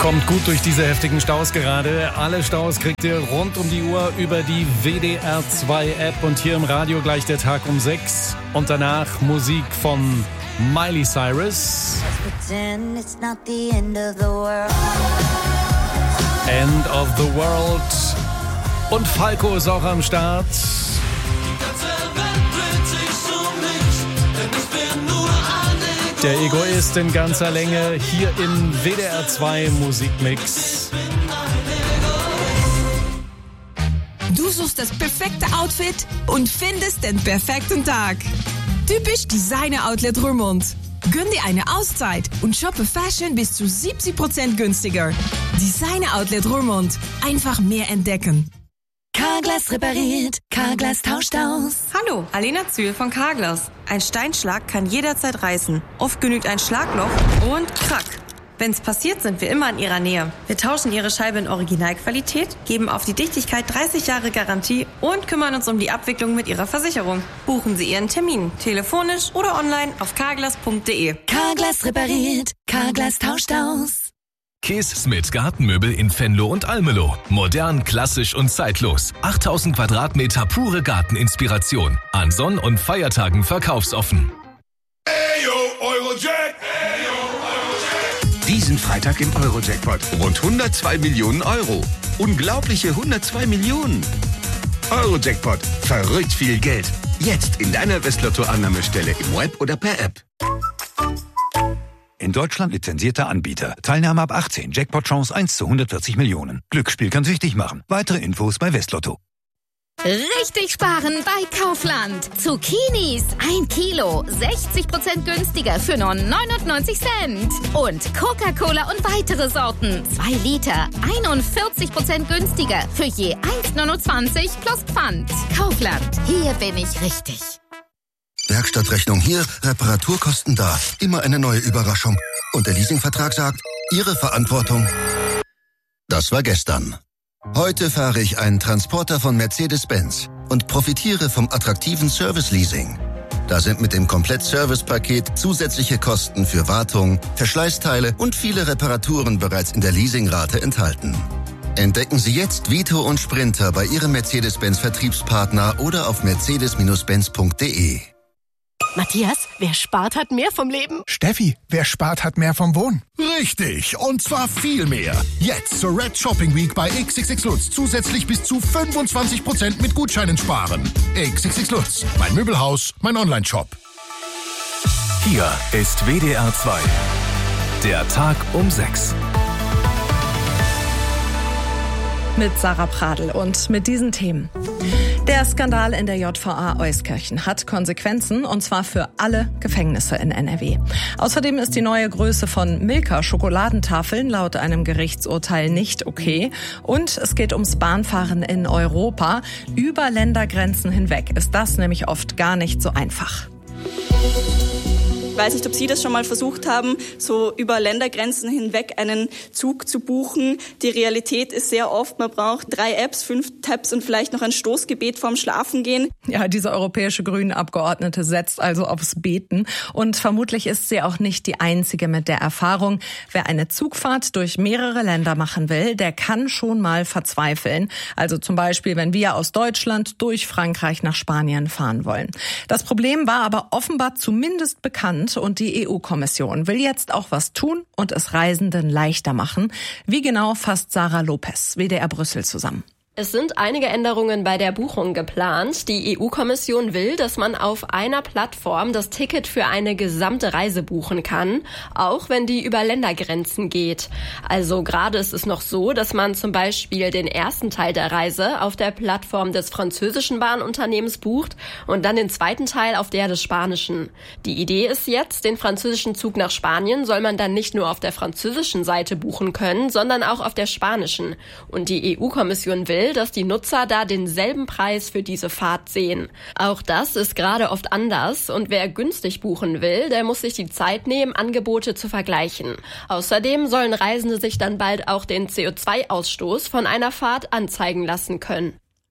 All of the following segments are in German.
Kommt gut durch diese heftigen Staus gerade. Alle Staus kriegt ihr rund um die Uhr über die WDR 2 App und hier im Radio gleich der Tag um 6. Und danach Musik von Miley Cyrus. End of the World. Und Falco ist auch am Start. Der Egoist in ganzer Länge hier im WDR 2 Musikmix. Du suchst das perfekte Outfit und findest den perfekten Tag. Typisch Designer Outlet Roermond. Gönn dir eine Auszeit und shoppe Fashion bis zu 70% günstiger. Designer Outlet Roermond. Einfach mehr entdecken. Carglass repariert, Carglass tauscht aus. Hallo, Alena Zühl von Carglass. Ein Steinschlag kann jederzeit reißen. Oft genügt ein Schlagloch und krack. Wenn's passiert, sind wir immer in Ihrer Nähe. Wir tauschen Ihre Scheibe in Originalqualität, geben auf die Dichtigkeit 30 Jahre Garantie und kümmern uns um die Abwicklung mit Ihrer Versicherung. Buchen Sie Ihren Termin, telefonisch oder online auf carglass.de. Carglass repariert, Carglass tauscht aus. Kees Smith Gartenmöbel in Venlo und Almelo. Modern, klassisch und zeitlos. 8000 Quadratmeter pure Garteninspiration. An Sonn- und Feiertagen verkaufsoffen. Ayo, Eurojack! Ayo, Eurojack! Diesen Freitag im Eurojackpot. Rund 102 Millionen Euro. Unglaubliche 102 Millionen. Eurojackpot. Verrückt viel Geld. Jetzt in deiner Westlotto-Annahmestelle im Web oder per App. In Deutschland lizenzierter Anbieter. Teilnahme ab 18. Jackpot-Chance 1 zu 140 Millionen. Glücksspiel kann süchtig machen. Weitere Infos bei Westlotto. Richtig sparen bei Kaufland. Zucchinis 1 Kilo, 60% günstiger für nur 99 Cent. Und Coca-Cola und weitere Sorten, 2 Liter, 41% günstiger für je 1,29 plus Pfand. Kaufland, hier bin ich richtig. Werkstattrechnung hier, Reparaturkosten da. Immer eine neue Überraschung. Und der Leasingvertrag sagt, Ihre Verantwortung. Das war gestern. Heute fahre ich einen Transporter von Mercedes-Benz und profitiere vom attraktiven Service-Leasing. Da sind mit dem Komplett-Service-Paket zusätzliche Kosten für Wartung, Verschleißteile und viele Reparaturen bereits in der Leasingrate enthalten. Entdecken Sie jetzt Vito und Sprinter bei Ihrem Mercedes-Benz-Vertriebspartner oder auf mercedes-benz.de. Matthias, wer spart, hat mehr vom Leben. Steffi, wer spart, hat mehr vom Wohnen. Richtig, und zwar viel mehr. Jetzt zur Red Shopping Week bei XXX Lutz zusätzlich bis zu 25% mit Gutscheinen sparen. XXX Lutz, mein Möbelhaus, mein Online-Shop. Hier ist WDR 2. Der Tag um 6. Mit Sarah Pradl und mit diesen Themen. Der Skandal in der JVA Euskirchen hat Konsequenzen, und zwar für alle Gefängnisse in NRW. Außerdem ist die neue Größe von Milka-Schokoladentafeln laut einem Gerichtsurteil nicht okay. Und es geht ums Bahnfahren in Europa. Über Ländergrenzen hinweg ist das nämlich oft gar nicht so einfach. Ich weiß nicht, ob Sie das schon mal versucht haben, so über Ländergrenzen hinweg einen Zug zu buchen. Die Realität ist sehr oft, man braucht 3 Apps, 5 Tabs und vielleicht noch ein Stoßgebet vorm Schlafengehen. Ja, diese europäische Grünen-Abgeordnete setzt also aufs Beten. Und vermutlich ist sie auch nicht die Einzige mit der Erfahrung. Wer eine Zugfahrt durch mehrere Länder machen will, der kann schon mal verzweifeln. Also zum Beispiel, wenn wir aus Deutschland durch Frankreich nach Spanien fahren wollen. Das Problem war aber offenbar zumindest bekannt. Und die EU-Kommission will jetzt auch was tun und es Reisenden leichter machen. Wie genau fasst Sarah Lopez, WDR Brüssel, zusammen? Es sind einige Änderungen bei der Buchung geplant. Die EU-Kommission will, dass man auf einer Plattform das Ticket für eine gesamte Reise buchen kann, auch wenn die über Ländergrenzen geht. Also gerade ist es noch so, dass man zum Beispiel den ersten Teil der Reise auf der Plattform des französischen Bahnunternehmens bucht und dann den zweiten Teil auf der des spanischen. Die Idee ist jetzt, den französischen Zug nach Spanien soll man dann nicht nur auf der französischen Seite buchen können, sondern auch auf der spanischen. Und die EU-Kommission will, dass die Nutzer da denselben Preis für diese Fahrt sehen. Auch das ist gerade oft anders und wer günstig buchen will, der muss sich die Zeit nehmen, Angebote zu vergleichen. Außerdem sollen Reisende sich dann bald auch den CO2-Ausstoß von einer Fahrt anzeigen lassen können.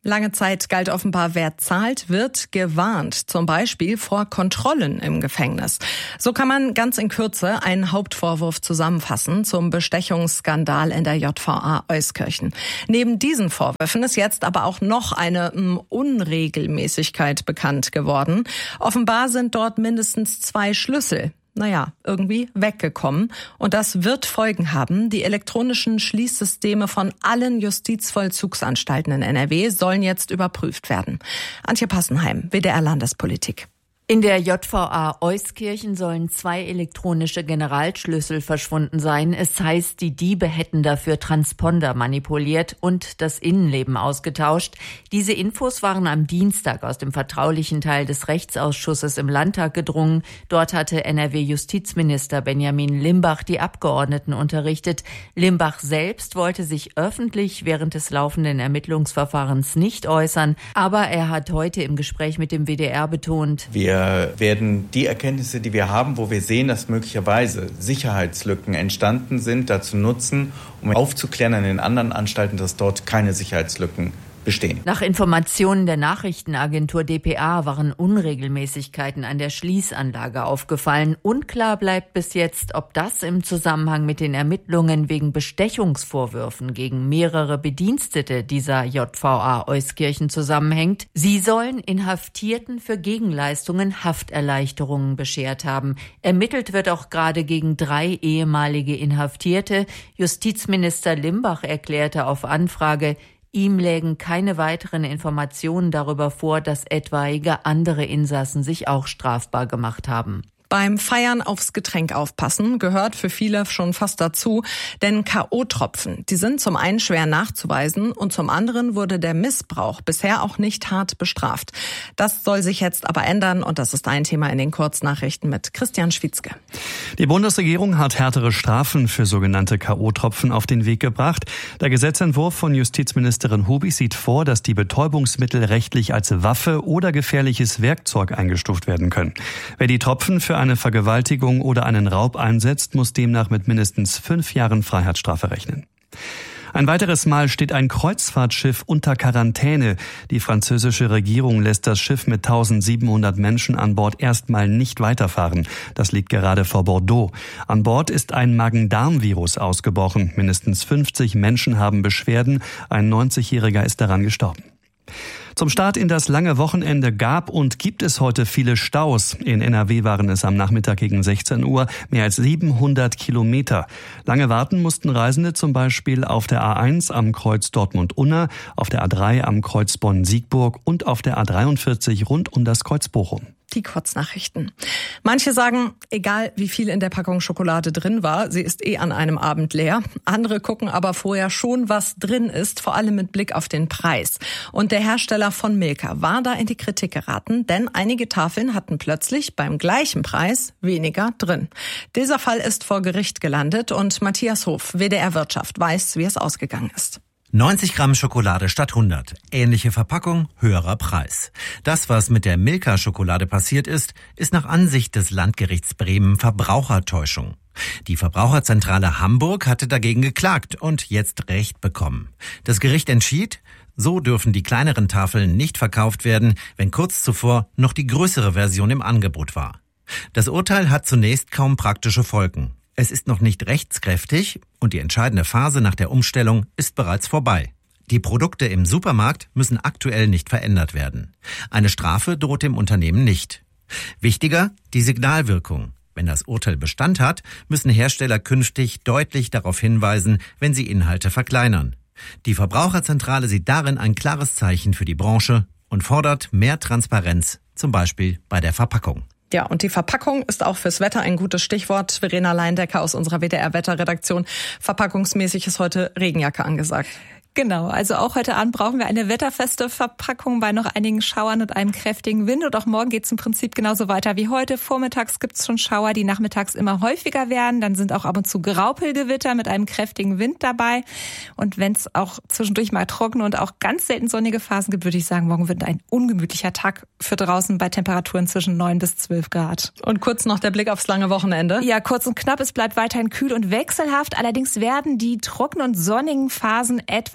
Lange Zeit galt offenbar, wer zahlt, wird gewarnt, zum Beispiel vor Kontrollen im Gefängnis. So kann man ganz in Kürze einen Hauptvorwurf zusammenfassen zum Bestechungsskandal in der JVA Euskirchen. Neben diesen Vorwürfen ist jetzt aber auch noch eine Unregelmäßigkeit bekannt geworden. Offenbar sind dort mindestens 2 Schlüssel irgendwie weggekommen. Und das wird Folgen haben. Die elektronischen Schließsysteme von allen Justizvollzugsanstalten in NRW sollen jetzt überprüft werden. Antje Passenheim, WDR Landespolitik. In der JVA Euskirchen sollen 2 elektronische Generalschlüssel verschwunden sein. Es heißt, die Diebe hätten dafür Transponder manipuliert und das Innenleben ausgetauscht. Diese Infos waren am Dienstag aus dem vertraulichen Teil des Rechtsausschusses im Landtag gedrungen. Dort hatte NRW-Justizminister Benjamin Limbach die Abgeordneten unterrichtet. Limbach selbst wollte sich öffentlich während des laufenden Ermittlungsverfahrens nicht äußern. Aber er hat heute im Gespräch mit dem WDR betont: Wir werden die Erkenntnisse, die wir haben, wo wir sehen, dass möglicherweise Sicherheitslücken entstanden sind, dazu nutzen, um aufzuklären an den anderen Anstalten, dass dort keine Sicherheitslücken bestehen. Nach Informationen der Nachrichtenagentur dpa waren Unregelmäßigkeiten an der Schließanlage aufgefallen. Unklar bleibt bis jetzt, ob das im Zusammenhang mit den Ermittlungen wegen Bestechungsvorwürfen gegen mehrere Bedienstete dieser JVA Euskirchen zusammenhängt. Sie sollen Inhaftierten für Gegenleistungen Hafterleichterungen beschert haben. Ermittelt wird auch gerade gegen 3 ehemalige Inhaftierte. Justizminister Limbach erklärte auf Anfrage, ihm lägen keine weiteren Informationen darüber vor, dass etwaige andere Insassen sich auch strafbar gemacht haben. Beim Feiern aufs Getränk aufpassen gehört für viele schon fast dazu, denn K.O.-Tropfen, die sind zum einen schwer nachzuweisen und zum anderen wurde der Missbrauch bisher auch nicht hart bestraft. Das soll sich jetzt aber ändern und das ist ein Thema in den Kurznachrichten mit Christian Schwitzke. Die Bundesregierung hat härtere Strafen für sogenannte K.O.-Tropfen auf den Weg gebracht. Der Gesetzentwurf von Justizministerin Hubig sieht vor, dass die Betäubungsmittel rechtlich als Waffe oder gefährliches Werkzeug eingestuft werden können. Wer die Tropfen für eine Vergewaltigung oder einen Raub einsetzt, muss demnach mit mindestens 5 Jahren Freiheitsstrafe rechnen. Ein weiteres Mal steht ein Kreuzfahrtschiff unter Quarantäne. Die französische Regierung lässt das Schiff mit 1700 Menschen an Bord erstmal nicht weiterfahren. Das liegt gerade vor Bordeaux. An Bord ist ein Magen-Darm-Virus ausgebrochen. Mindestens 50 Menschen haben Beschwerden. Ein 90-Jähriger ist daran gestorben. Zum Start in das lange Wochenende gab und gibt es heute viele Staus. In NRW waren es am Nachmittag gegen 16 Uhr mehr als 700 Kilometer. Lange warten mussten Reisende zum Beispiel auf der A1 am Kreuz Dortmund-Unna, auf der A3 am Kreuz Bonn-Siegburg und auf der A43 rund um das Kreuz Bochum. Die Kurznachrichten. Manche sagen, egal wie viel in der Packung Schokolade drin war, sie ist an einem Abend leer. Andere gucken aber vorher schon, was drin ist, vor allem mit Blick auf den Preis. Und der Hersteller von Milka war da in die Kritik geraten, denn einige Tafeln hatten plötzlich beim gleichen Preis weniger drin. Dieser Fall ist vor Gericht gelandet und Matthias Hof, WDR Wirtschaft, weiß, wie es ausgegangen ist. 90 Gramm Schokolade statt 100. Ähnliche Verpackung, höherer Preis. Das, was mit der Milka-Schokolade passiert ist nach Ansicht des Landgerichts Bremen Verbrauchertäuschung. Die Verbraucherzentrale Hamburg hatte dagegen geklagt und jetzt Recht bekommen. Das Gericht entschied, so dürfen die kleineren Tafeln nicht verkauft werden, wenn kurz zuvor noch die größere Version im Angebot war. Das Urteil hat zunächst kaum praktische Folgen. Es ist noch nicht rechtskräftig und die entscheidende Phase nach der Umstellung ist bereits vorbei. Die Produkte im Supermarkt müssen aktuell nicht verändert werden. Eine Strafe droht dem Unternehmen nicht. Wichtiger, die Signalwirkung. Wenn das Urteil Bestand hat, müssen Hersteller künftig deutlich darauf hinweisen, wenn sie Inhalte verkleinern. Die Verbraucherzentrale sieht darin ein klares Zeichen für die Branche und fordert mehr Transparenz, zum Beispiel bei der Verpackung. Ja, und die Verpackung ist auch fürs Wetter ein gutes Stichwort. Verena Leindecker aus unserer WDR-Wetterredaktion. Verpackungsmäßig ist heute Regenjacke angesagt. Genau, also auch heute Abend brauchen wir eine wetterfeste Verpackung bei noch einigen Schauern und einem kräftigen Wind. Und auch morgen geht es im Prinzip genauso weiter wie heute. Vormittags gibt es schon Schauer, die nachmittags immer häufiger werden. Dann sind auch ab und zu Graupelgewitter mit einem kräftigen Wind dabei. Und wenn es auch zwischendurch mal trockene und auch ganz selten sonnige Phasen gibt, würde ich sagen, morgen wird ein ungemütlicher Tag für draußen bei Temperaturen zwischen 9 bis 12 Grad. Und kurz noch der Blick aufs lange Wochenende. Ja, kurz und knapp. Es bleibt weiterhin kühl und wechselhaft. Allerdings werden die trockenen und sonnigen Phasen etwas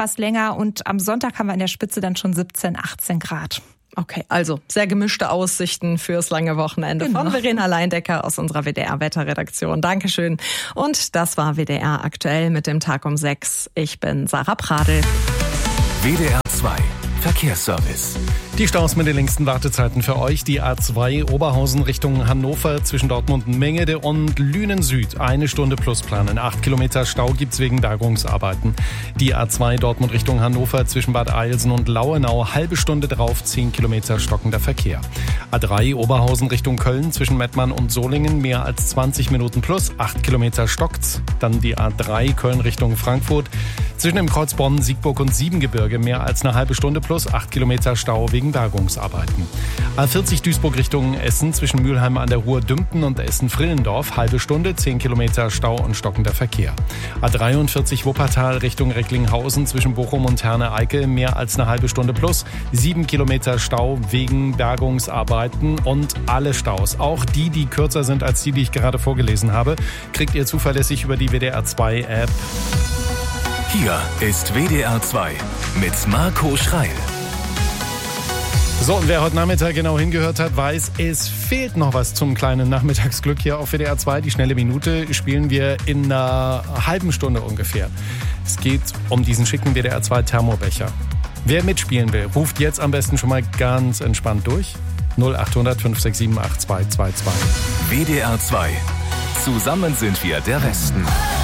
etwas länger und am Sonntag haben wir in der Spitze dann schon 17, 18 Grad. Okay, also sehr gemischte Aussichten fürs lange Wochenende von Verena Leindecker aus unserer WDR-Wetterredaktion. Dankeschön. Und das war WDR aktuell mit dem Tag um 6. Ich bin Sarah Pradl. WDR 2 Verkehrsservice. Die Staus mit den längsten Wartezeiten für euch. Die A2 Oberhausen Richtung Hannover zwischen Dortmund Mengede und Lünen Süd. 1 Stunde plus planen. 8 Kilometer Stau gibt's wegen Bergungsarbeiten. Die A2 Dortmund Richtung Hannover zwischen Bad Eilsen und Lauenau. Halbe Stunde drauf, 10 Kilometer stockender Verkehr. A3 Oberhausen Richtung Köln zwischen Mettmann und Solingen. Mehr als 20 Minuten plus. 8 Kilometer stockt's. Dann die A3 Köln Richtung Frankfurt. Zwischen dem Kreuz Bonn, Siegburg und Siebengebirge. Mehr als eine halbe Stunde plus. 8 Kilometer Stau wegen Bergungsarbeiten. A40 Duisburg Richtung Essen zwischen Mülheim an der Ruhr Dümpten und Essen-Frillendorf. Halbe Stunde, 10 Kilometer Stau und stockender Verkehr. A43 Wuppertal Richtung Recklinghausen zwischen Bochum und Herne-Eickel. Mehr als eine halbe Stunde plus. 7 Kilometer Stau wegen Bergungsarbeiten und alle Staus, auch die kürzer sind als die ich gerade vorgelesen habe, kriegt ihr zuverlässig über die WDR 2 App. Hier ist WDR 2 mit Marco Schreil. So, und wer heute Nachmittag genau hingehört hat, weiß, es fehlt noch was zum kleinen Nachmittagsglück hier auf WDR 2. Die schnelle Minute spielen wir in einer halben Stunde ungefähr. Es geht um diesen schicken WDR 2 Thermobecher. Wer mitspielen will, ruft jetzt am besten schon mal ganz entspannt durch. 0800 567 8222. WDR 2. Zusammen sind wir der Westen.